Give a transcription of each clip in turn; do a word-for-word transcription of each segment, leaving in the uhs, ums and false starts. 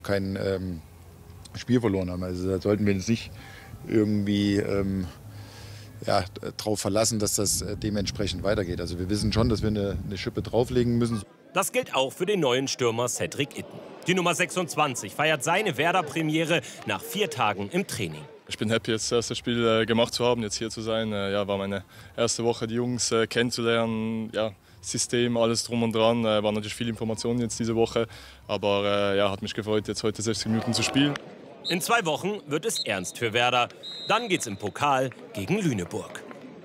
kein ähm, Spiel verloren haben. Also da sollten wir uns nicht irgendwie ähm, ja, darauf verlassen, dass das äh, dementsprechend weitergeht. Also wir wissen schon, dass wir eine, eine Schippe drauflegen müssen. Das gilt auch für den neuen Stürmer Cedric Itten. Die Nummer sechsundzwanzig feiert seine Werder-Premiere nach vier Tagen im Training. Ich bin happy, jetzt das erste Spiel äh, gemacht zu haben, jetzt hier zu sein. Äh, ja, war meine erste Woche, die Jungs äh, kennenzulernen. Ja, System, alles drum und dran. Äh, war natürlich viel Information jetzt diese Woche. Aber äh, ja, hat mich gefreut, jetzt heute sechzig Minuten zu spielen. In zwei Wochen wird es ernst für Werder. Dann geht's im Pokal gegen Lüneburg.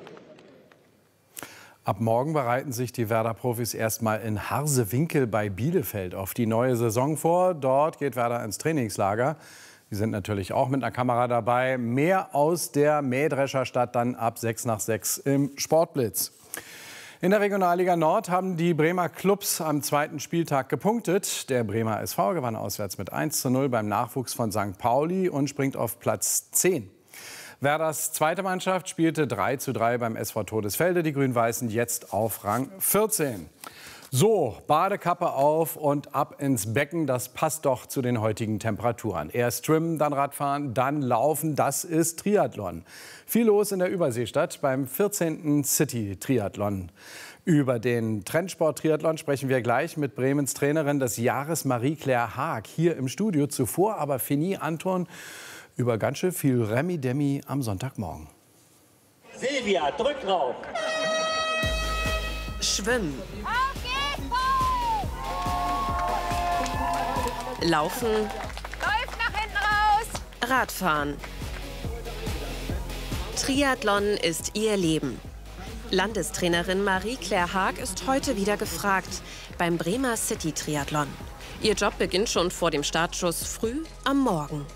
Ab morgen bereiten sich die Werder-Profis erstmal in Harsewinkel bei Bielefeld auf die neue Saison vor. Dort geht Werder ins Trainingslager. Wir sind natürlich auch mit einer Kamera dabei. Mehr aus der Mähdrescherstadt dann ab sechs nach sechs im Sportblitz. In der Regionalliga Nord haben die Bremer Clubs am zweiten Spieltag gepunktet. Der Bremer S V gewann auswärts mit eins zu null beim Nachwuchs von Sankt Pauli und springt auf Platz zehn. Werders zweite Mannschaft spielte drei zu drei beim S V Todesfelde. Die Grün-Weißen jetzt auf Rang vierzehn. So, Badekappe auf und ab ins Becken. Das passt doch zu den heutigen Temperaturen. Erst Schwimmen, dann Radfahren, dann Laufen. Das ist Triathlon. Viel los in der Überseestadt beim vierzehnten City-Triathlon. Über den Trendsport-Triathlon sprechen wir gleich mit Bremens Trainerin des Jahres, Marie-Claire Haag, hier im Studio. Zuvor aber Fini Anton über ganz schön viel Remi-Demi am Sonntagmorgen. Silvia, drück drauf! Schwimmen. Laufen. Läuft nach hinten raus. Radfahren. Triathlon ist ihr Leben. Landestrainerin Marie-Claire Haag ist heute wieder gefragt beim Bremer City Triathlon. Ihr Job beginnt schon vor dem Startschuss früh am Morgen.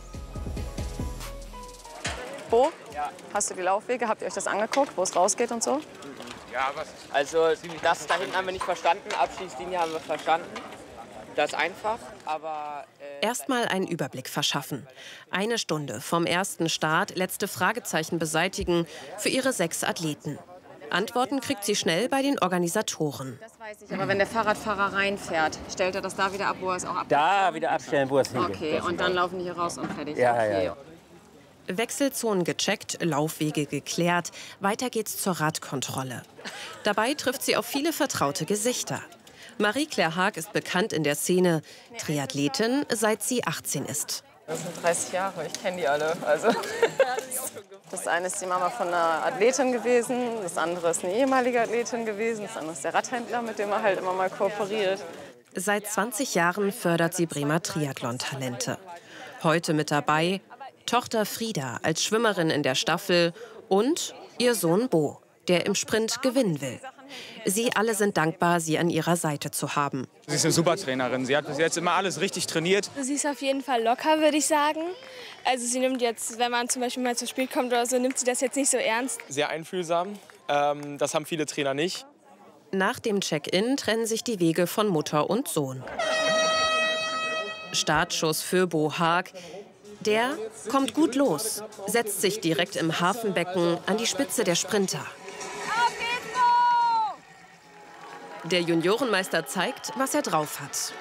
Bo, hast du die Laufwege? Habt ihr euch das angeguckt, wo es rausgeht und so? Ja, was? Also das da hinten haben wir nicht verstanden, Abschießlinie haben wir verstanden. Das ist einfach, aber... Äh, Erstmal einen Überblick verschaffen. Eine Stunde vom ersten Start, letzte Fragezeichen beseitigen für ihre sechs Athleten. Antworten kriegt sie schnell bei den Organisatoren. Das weiß ich, aber wenn der Fahrradfahrer reinfährt, stellt er das da wieder ab, wo er es auch abstellt? Da wieder abstellen, wo es hingeht. Okay, und dann laufen die hier raus und fertig. Ja, okay. ja, ja. Wechselzonen gecheckt, Laufwege geklärt. Weiter geht's zur Radkontrolle. Dabei trifft sie auf viele vertraute Gesichter. Marie-Claire Haag ist bekannt in der Szene, Triathletin, seit sie achtzehn ist. Das sind dreißig Jahre, ich kenne die alle. Also. Das eine ist die Mama von einer Athletin gewesen, das andere ist eine ehemalige Athletin gewesen, das andere ist der Radhändler, mit dem er halt immer mal kooperiert. Seit zwanzig Jahren fördert sie Bremer Triathlon-Talente. Heute mit dabei Tochter Frieda als Schwimmerin in der Staffel und ihr Sohn Bo, der im Sprint gewinnen will. Sie alle sind dankbar, sie an ihrer Seite zu haben. Sie ist eine super Trainerin. Sie hat bis jetzt immer alles richtig trainiert. Sie ist auf jeden Fall locker, würde ich sagen. Also sie nimmt jetzt, wenn man zum Beispiel mal zu spät kommt oder so, nimmt sie das jetzt nicht so ernst. Sehr einfühlsam. Ähm, das haben viele Trainer nicht. Nach dem Check-in trennen sich die Wege von Mutter und Sohn. Startschuss für Bo Haag. Der kommt gut los, setzt sich direkt im Hafenbecken an die Spitze der Sprinter. Der Juniorenmeister zeigt, was er drauf hat.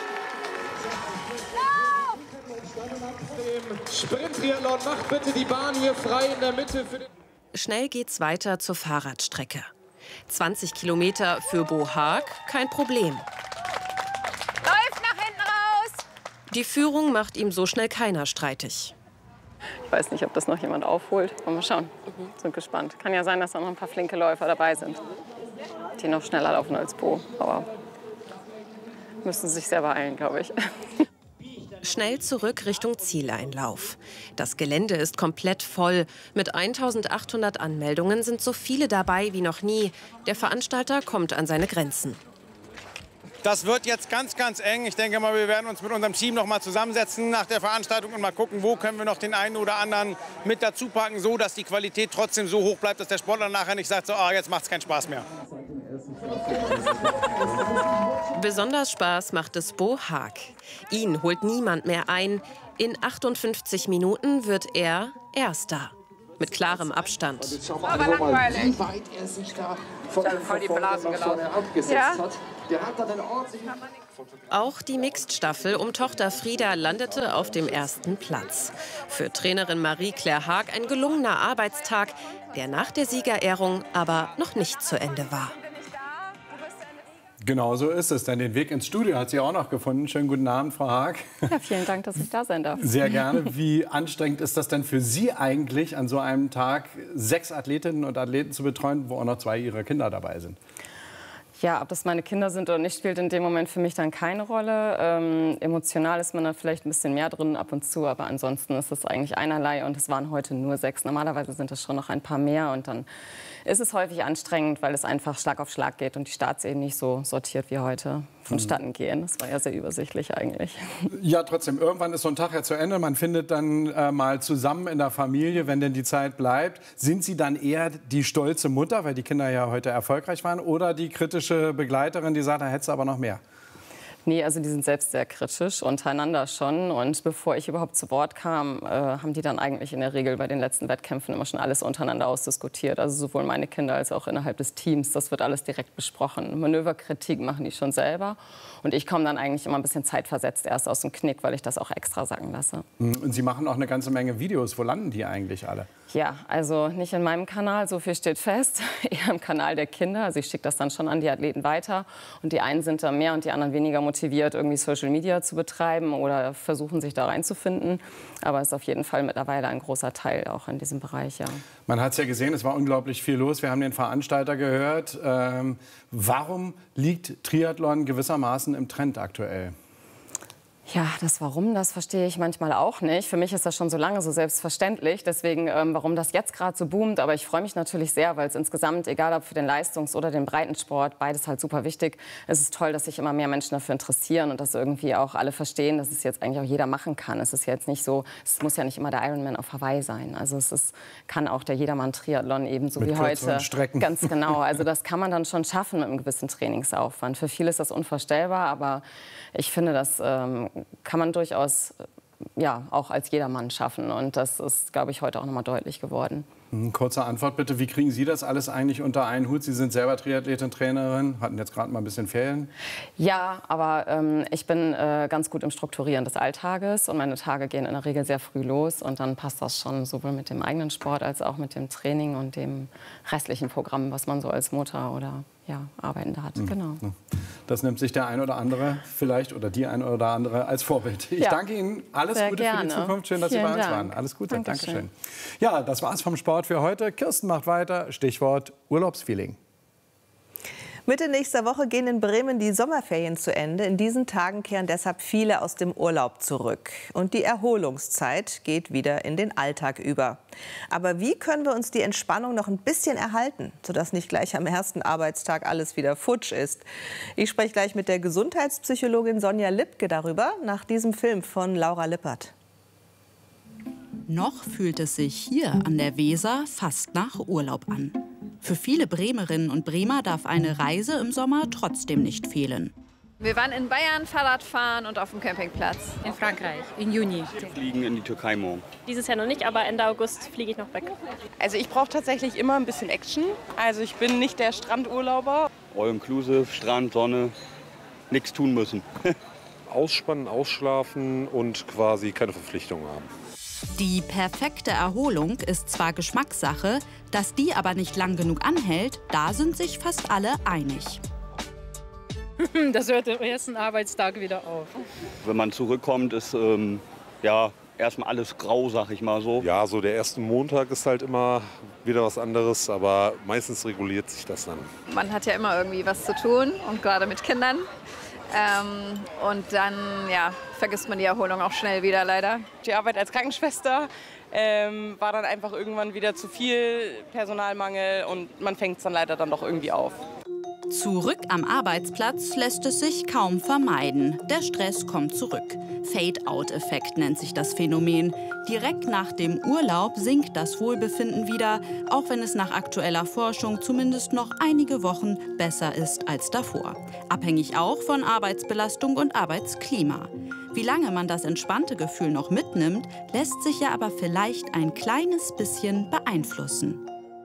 Sprint-Triathlon, macht bitte die Bahn hier frei in der Mitte. Für den Schnell geht's weiter zur Fahrradstrecke. zwanzig Kilometer für Bo Haag, kein Problem. Läuft nach hinten raus. Die Führung macht ihm so schnell keiner streitig. Ich weiß nicht, ob das noch jemand aufholt. Mal schauen. Sind gespannt. Kann ja sein, dass da noch ein paar flinke Läufer dabei sind, die noch schneller laufen als Bo. Aber müssen sich sehr beeilen, glaube ich. Schnell zurück Richtung Zieleinlauf. Das Gelände ist komplett voll. Mit eintausendachthundert Anmeldungen sind so viele dabei wie noch nie. Der Veranstalter kommt an seine Grenzen. Das wird jetzt ganz, ganz eng. Ich denke mal, wir werden uns mit unserem Team noch mal zusammensetzen nach der Veranstaltung und mal gucken, wo können wir noch den einen oder anderen mit dazu packen, so dass die Qualität trotzdem so hoch bleibt, dass der Sportler nachher nicht sagt, so, ah, jetzt macht es keinen Spaß mehr. Besonders Spaß macht es Bo Haag. Ihn holt niemand mehr ein. In achtundfünfzig Minuten wird er Erster. Mit klarem Abstand. Aber langweilig. Wie weit er sich da von, voll die Blasen gelaufen. Ja? Der hat dann einen ordentlichen... Auch die Mixed-Staffel um Tochter Frieda landete auf dem ersten Platz. Für Trainerin Marie-Claire Haag ein gelungener Arbeitstag, der nach der Siegerehrung aber noch nicht zu Ende war. Genau so ist es, denn den Weg ins Studio hat sie auch noch gefunden. Schönen guten Abend, Frau Haag. Ja, vielen Dank, dass ich da sein darf. Sehr gerne. Wie anstrengend ist das denn für Sie eigentlich, an so einem Tag sechs Athletinnen und Athleten zu betreuen, wo auch noch zwei Ihrer Kinder dabei sind? Ja, ob das meine Kinder sind oder nicht, spielt in dem Moment für mich dann keine Rolle. Ähm, emotional ist man da vielleicht ein bisschen mehr drin ab und zu, aber ansonsten ist es eigentlich einerlei und es waren heute nur sechs. Normalerweise sind es schon noch ein paar mehr und dann ist es häufig anstrengend, weil es einfach Schlag auf Schlag geht und die Starts eben nicht so sortiert wie heute vonstatten gehen. Das war ja sehr übersichtlich eigentlich. Ja, trotzdem, irgendwann ist so ein Tag ja zu Ende. Man findet dann äh, mal zusammen in der Familie, wenn denn die Zeit bleibt. Sind Sie dann eher die stolze Mutter, weil die Kinder ja heute erfolgreich waren, oder die kritische Begleiterin, die sagt, da hättest du aber noch mehr? Nee, also die sind selbst sehr kritisch, untereinander schon. Und bevor ich überhaupt zu Wort kam, äh, haben die dann eigentlich in der Regel bei den letzten Wettkämpfen immer schon alles untereinander ausdiskutiert. Also sowohl meine Kinder als auch innerhalb des Teams. Das wird alles direkt besprochen. Manöverkritik machen die schon selber. Und ich komme dann eigentlich immer ein bisschen zeitversetzt erst aus dem Knick, weil ich das auch extra sacken lasse. Und Sie machen auch eine ganze Menge Videos. Wo landen die eigentlich alle? Ja, also nicht in meinem Kanal, so viel steht fest, eher im Kanal der Kinder. Also ich schicke das dann schon an die Athleten weiter. Und die einen sind da mehr und die anderen weniger motiviert, irgendwie Social Media zu betreiben oder versuchen, sich da reinzufinden. Aber es ist auf jeden Fall mittlerweile ein großer Teil auch in diesem Bereich, ja. Man hat es ja gesehen, es war unglaublich viel los. Wir haben den Veranstalter gehört. Ähm, warum liegt Triathlon gewissermaßen im Trend aktuell? Ja, das Warum, das verstehe ich manchmal auch nicht. Für mich ist das schon so lange so selbstverständlich. Deswegen, ähm, warum das jetzt gerade so boomt. Aber ich freue mich natürlich sehr, weil es insgesamt, egal ob für den Leistungs- oder den Breitensport, beides halt super wichtig. Es ist toll, dass sich immer mehr Menschen dafür interessieren und dass irgendwie auch alle verstehen, dass es jetzt eigentlich auch jeder machen kann. Es ist jetzt nicht so, es muss ja nicht immer der Ironman auf Hawaii sein. Also es ist, kann auch der Jedermann-Triathlon ebenso mit wie heute. Strecken. Ganz genau. Also das kann man dann schon schaffen mit einem gewissen Trainingsaufwand. Für viele ist das unvorstellbar, aber ich finde, das ähm, kann man durchaus ja, auch als Jedermann schaffen. Und das ist, glaube ich, heute auch noch mal deutlich geworden. Kurze Antwort bitte. Wie kriegen Sie das alles eigentlich unter einen Hut? Sie sind selber Triathletin, Trainerin, hatten jetzt gerade mal ein bisschen Ferien. Ja, aber ähm, ich bin äh, ganz gut im Strukturieren des Alltages. Und meine Tage gehen in der Regel sehr früh los. Und dann passt das schon sowohl mit dem eigenen Sport als auch mit dem Training und dem restlichen Programm, was man so als Mutter oder ja, Arbeitende hat. Mhm. Genau. Das nimmt sich der ein oder andere vielleicht oder die ein oder andere als Vorbild. Ich ja. danke Ihnen. Alles Sehr Gute gerne. Für die Zukunft. Schön, dass Vielen Sie bei uns Dank. waren. Alles Gute. Dankeschön. Dankeschön. Ja, das war's vom Sport für heute. Kirsten macht weiter. Stichwort Urlaubsfeeling. Mitte nächster Woche gehen in Bremen die Sommerferien zu Ende. In diesen Tagen kehren deshalb viele aus dem Urlaub zurück. Und die Erholungszeit geht wieder in den Alltag über. Aber wie können wir uns die Entspannung noch ein bisschen erhalten, sodass nicht gleich am ersten Arbeitstag alles wieder futsch ist? Ich spreche gleich mit der Gesundheitspsychologin Sonja Lipke darüber, nach diesem Film von Laura Lippert. Noch fühlt es sich hier an der Weser fast nach Urlaub an. Für viele Bremerinnen und Bremer darf eine Reise im Sommer trotzdem nicht fehlen. Wir waren in Bayern Fahrrad fahren und auf dem Campingplatz. In Frankreich, im Juni. Wir fliegen in die Türkei morgen. Dieses Jahr noch nicht, aber Ende August fliege ich noch weg. Also ich brauche tatsächlich immer ein bisschen Action. Also ich bin nicht der Strandurlauber. All-inclusive, Strand, Sonne, nichts tun müssen. Ausspannen, ausschlafen und quasi keine Verpflichtungen haben. Die perfekte Erholung ist zwar Geschmackssache, dass die aber nicht lang genug anhält, da sind sich fast alle einig. Das hört am ersten Arbeitstag wieder auf. Wenn man zurückkommt, ist ähm, ja erstmal alles grau, sag ich mal so. Ja, so der erste Montag ist halt immer wieder was anderes, aber meistens reguliert sich das dann. Man hat ja immer irgendwie was zu tun und gerade mit Kindern. Ähm, und dann ja, vergisst man die Erholung auch schnell wieder, leider. Die Arbeit als Krankenschwester ähm, war dann einfach irgendwann wieder zu viel Personalmangel und man fängt es dann leider dann doch irgendwie auf. Zurück am Arbeitsplatz lässt es sich kaum vermeiden. Der Stress kommt zurück. Fade-out-Effekt nennt sich das Phänomen. Direkt nach dem Urlaub sinkt das Wohlbefinden wieder, auch wenn es nach aktueller Forschung zumindest noch einige Wochen besser ist als davor. Abhängig auch von Arbeitsbelastung und Arbeitsklima. Wie lange man das entspannte Gefühl noch mitnimmt, lässt sich ja aber vielleicht ein kleines bisschen beeinflussen.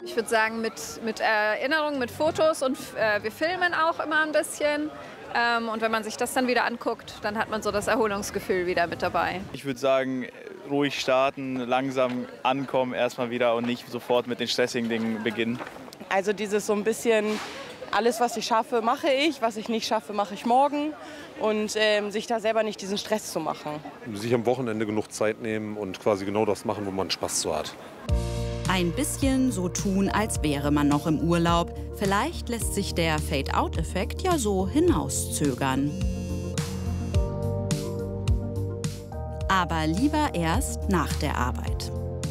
Ich würde sagen, mit, mit Erinnerungen, mit Fotos und äh, wir filmen auch immer ein bisschen. Ähm, und wenn man sich das dann wieder anguckt, dann hat man so das Erholungsgefühl wieder mit dabei. Ich würde sagen, ruhig starten, langsam ankommen erstmal wieder und nicht sofort mit den stressigen Dingen beginnen. Also dieses so ein bisschen, alles was ich schaffe, mache ich, was ich nicht schaffe, mache ich morgen. Und ähm, sich da selber nicht diesen Stress zu machen. Sich am Wochenende genug Zeit nehmen und quasi genau das machen, wo man Spaß zu hat. Ein bisschen so tun, als wäre man noch im Urlaub. Vielleicht lässt sich der Fade-out-Effekt ja so hinauszögern. Aber lieber erst nach der Arbeit.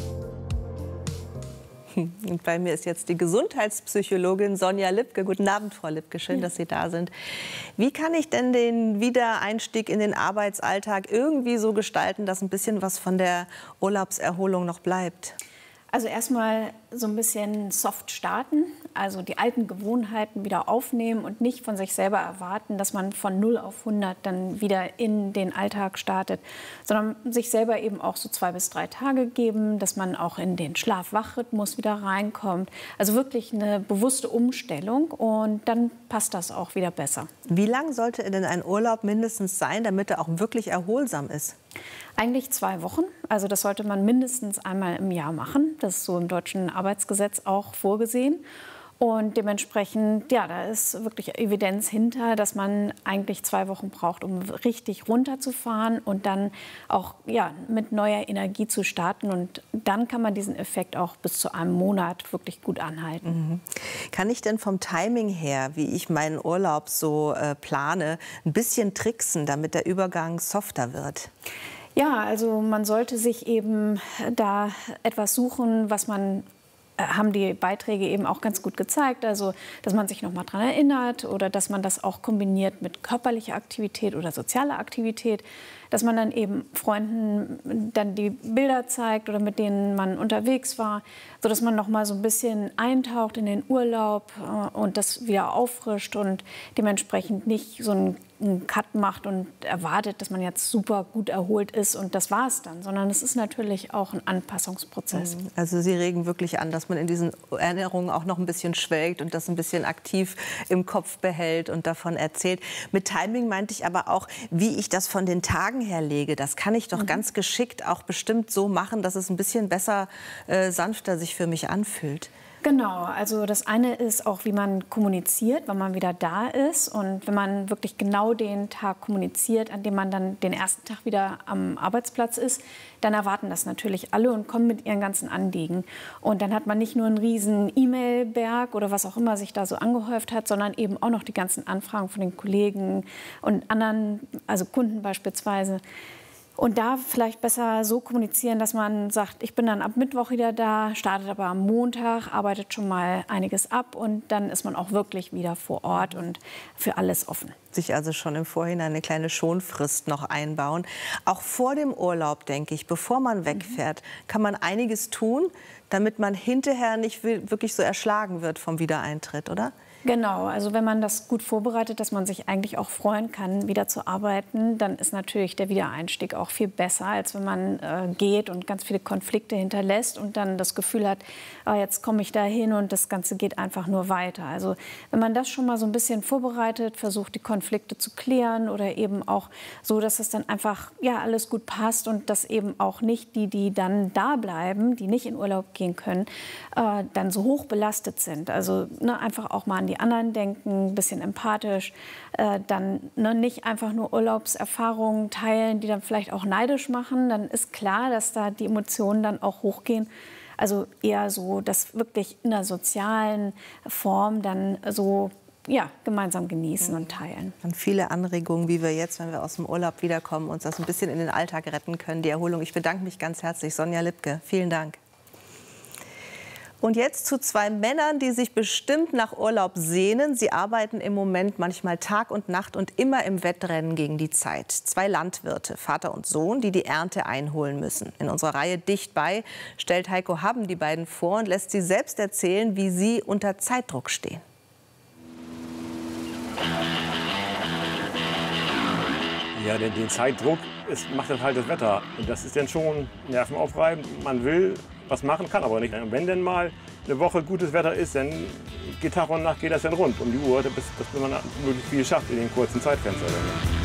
Und bei mir ist jetzt die Gesundheitspsychologin Sonja Lipke. Guten Abend, Frau Lipke, schön, dass Sie da sind. Wie kann ich denn den Wiedereinstieg in den Arbeitsalltag irgendwie so gestalten, dass ein bisschen was von der Urlaubserholung noch bleibt? Also erstmal so ein bisschen soft starten, also die alten Gewohnheiten wieder aufnehmen und nicht von sich selber erwarten, dass man von null auf hundert dann wieder in den Alltag startet, sondern sich selber eben auch so zwei bis drei Tage geben, dass man auch in den Schlaf-Wach-Rhythmus wieder reinkommt. Also wirklich eine bewusste Umstellung und dann passt das auch wieder besser. Wie lang sollte denn ein Urlaub mindestens sein, damit er auch wirklich erholsam ist? Eigentlich zwei Wochen. Also das sollte man mindestens einmal im Jahr machen. Das ist so im deutschen Arbeitsgesetz auch vorgesehen. Und dementsprechend, ja, da ist wirklich Evidenz hinter, dass man eigentlich zwei Wochen braucht, um richtig runterzufahren und dann auch ja, mit neuer Energie zu starten. Und dann kann man diesen Effekt auch bis zu einem Monat wirklich gut anhalten. Mhm. Kann ich denn vom Timing her, wie ich meinen Urlaub so äh, plane, ein bisschen tricksen, damit der Übergang softer wird? Ja, also man sollte sich eben da etwas suchen, was man haben die Beiträge eben auch ganz gut gezeigt, also dass man sich noch mal dran erinnert oder dass man das auch kombiniert mit körperlicher Aktivität oder sozialer Aktivität, dass man dann eben Freunden dann die Bilder zeigt oder mit denen man unterwegs war, so dass man noch mal so ein bisschen eintaucht in den Urlaub äh, und das wieder auffrischt und dementsprechend nicht so einen, einen Cut macht und erwartet, dass man jetzt super gut erholt ist und das war's dann, sondern es ist natürlich auch ein Anpassungsprozess. Also Sie regen wirklich an, dass man in diesen Erinnerungen auch noch ein bisschen schwelgt und das ein bisschen aktiv im Kopf behält und davon erzählt. Mit Timing meinte ich aber auch, wie ich das von den Tagen her lege. Das kann ich doch mhm. ganz geschickt auch bestimmt so machen, dass es ein bisschen besser, äh, sanfter sich für mich anfühlt. Genau, also das eine ist auch, wie man kommuniziert, wenn man wieder da ist und wenn man wirklich genau den Tag kommuniziert, an dem man dann den ersten Tag wieder am Arbeitsplatz ist, dann erwarten das natürlich alle und kommen mit ihren ganzen Anliegen. Und dann hat man nicht nur einen riesen E-Mail-Berg oder was auch immer sich da so angehäuft hat, sondern eben auch noch die ganzen Anfragen von den Kollegen und anderen, also Kunden beispielsweise. Und da vielleicht besser so kommunizieren, dass man sagt, ich bin dann ab Mittwoch wieder da, startet aber am Montag, arbeitet schon mal einiges ab und dann ist man auch wirklich wieder vor Ort und für alles offen. Sich also schon im Vorhinein eine kleine Schonfrist noch einbauen. Auch vor dem Urlaub, denke ich, bevor man wegfährt, kann man einiges tun, damit man hinterher nicht wirklich so erschlagen wird vom Wiedereintritt, oder? Genau, also wenn man das gut vorbereitet, dass man sich eigentlich auch freuen kann, wieder zu arbeiten, dann ist natürlich der Wiedereinstieg auch viel besser, als wenn man äh, geht und ganz viele Konflikte hinterlässt und dann das Gefühl hat, ah, jetzt komme ich da hin und das Ganze geht einfach nur weiter. Also wenn man das schon mal so ein bisschen vorbereitet, versucht die Konflikte zu klären oder eben auch so, dass es dann einfach ja, alles gut passt und dass eben auch nicht die, die dann da bleiben, die nicht in Urlaub gehen können, äh, dann so hoch belastet sind. Also ne, einfach auch mal an die anderen denken, ein bisschen empathisch, äh, dann ne, nicht einfach nur Urlaubserfahrungen teilen, die dann vielleicht auch neidisch machen. Dann ist klar, dass da die Emotionen dann auch hochgehen. Also eher so, dass wirklich in einer sozialen Form dann so ja, gemeinsam genießen und teilen. Und viele Anregungen, wie wir jetzt, wenn wir aus dem Urlaub wiederkommen, uns das ein bisschen in den Alltag retten können, die Erholung. Ich bedanke mich ganz herzlich, Sonja Lipke. Vielen Dank. Und jetzt zu zwei Männern, die sich bestimmt nach Urlaub sehnen. Sie arbeiten im Moment manchmal Tag und Nacht und immer im Wettrennen gegen die Zeit. Zwei Landwirte, Vater und Sohn, die die Ernte einholen müssen. In unserer Reihe Dicht bei stellt Heiko Habben die beiden vor und lässt sie selbst erzählen, wie sie unter Zeitdruck stehen. Ja, den, den Zeitdruck ist, macht das halt das Wetter. Und das ist dann schon nervenaufreibend. Man will was machen, kann aber nicht. Und wenn denn mal eine Woche gutes Wetter ist, dann geht Tag und Nacht geht das dann rund um die Uhr, bis, bis man möglichst viel schafft in den kurzen Zeitfenstern.